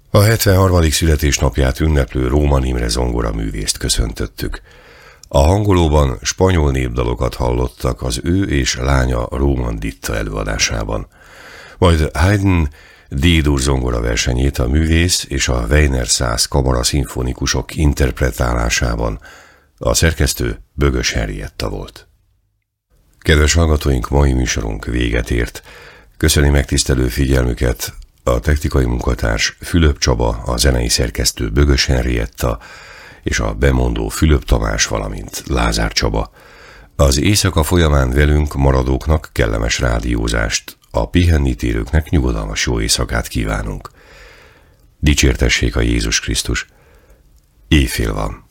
A 73. születésnapját ünneplő Róman Imre zongoraművészt köszöntöttük. A hangolóban spanyol népdalokat hallottak az ő és lánya Róman Ditta előadásában. Majd Haydn D-dur zongora versenyét a művész és a Weiner Szász kamara szimfonikusok interpretálásában. A szerkesztő Bögös Henrietta volt. Kedves hallgatóink, mai műsorunk véget ért. Köszöni megtisztelő figyelmüket a technikai munkatárs Fülöp Csaba, a zenei szerkesztő Bögös Henrietta és a bemondó Fülöp Tamás, valamint Lázár Csaba. Az éjszaka folyamán velünk maradóknak kellemes rádiózást, a pihenni térőknek nyugodalmas jó éjszakát kívánunk. Dicsértessék a Jézus Krisztus! Éjfél van.